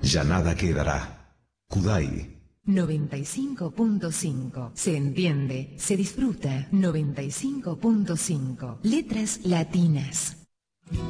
ya nada quedará. Kudai. 95.5. Se entiende, se disfruta. 95.5. Letras latinas.